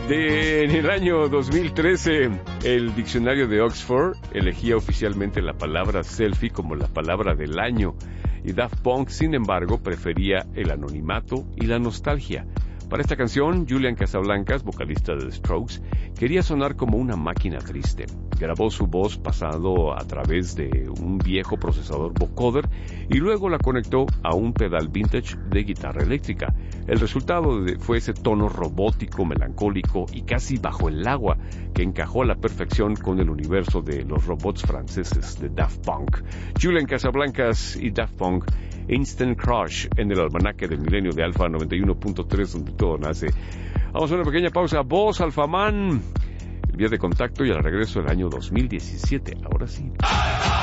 En el año 2013, el diccionario de Oxford elegía oficialmente la palabra selfie como la palabra del año, y Daft Punk, sin embargo, prefería el anonimato y la nostalgia. Para esta canción, Julian Casablancas, vocalista de The Strokes, quería sonar como una máquina triste. Grabó su voz pasando a través de un viejo procesador vocoder y luego la conectó a un pedal vintage de guitarra eléctrica. El resultado fue ese tono robótico, melancólico y casi bajo el agua que encajó a la perfección con el universo de los robots franceses de Daft Punk. Julian Casablancas y Daft Punk, Instant Crush, en el almanaque del milenio de Alfa 91.3, donde todo nace. Vamos a una pequeña pausa. Voz Alfamán, el vía de contacto, y al regreso del año 2017. Ahora sí.